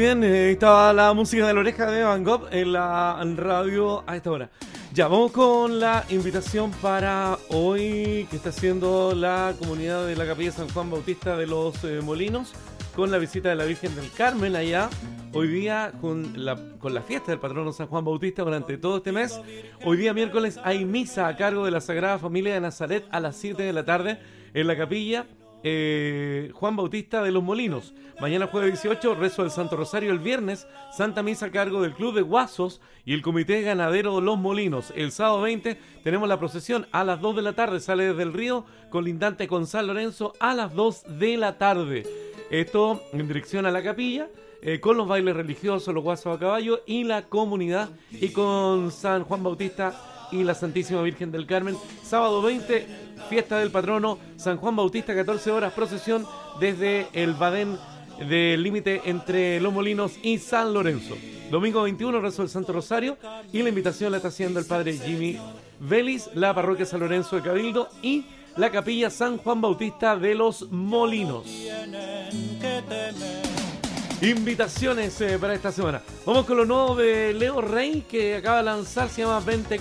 bien, estaba la música de la oreja de Van Gogh en la radio a esta hora. Ya, vamos con la invitación para hoy que está haciendo la comunidad de la Capilla San Juan Bautista de los Molinos, con la visita de la Virgen del Carmen allá. Hoy día con la fiesta del patrono San Juan Bautista durante todo este mes. Hoy día miércoles hay misa a cargo de la Sagrada Familia de Nazaret a las 7 de la tarde en la capilla Juan Bautista de los Molinos. Mañana jueves 18, rezo del Santo Rosario. El viernes, Santa Misa a cargo del Club de Guasos y el Comité Ganadero de los Molinos. El sábado 20 tenemos la procesión a las 2 de la tarde. Sale desde el río colindante con San Lorenzo a las 2 de la tarde. Esto en dirección a la capilla, con los bailes religiosos, los guasos a caballo y la comunidad, y con San Juan Bautista y la Santísima Virgen del Carmen. Sábado 20, fiesta del patrono San Juan Bautista, 14 horas, procesión desde el Badén del límite entre Los Molinos y San Lorenzo. Domingo 21, rezo del Santo Rosario, y la invitación la está haciendo el padre Jimmy Vélez, la parroquia San Lorenzo de Cabildo y la capilla San Juan Bautista de los Molinos. Invitaciones para esta semana. Vamos con lo nuevo de Leo Rey, que acaba de lanzar, se llama Vente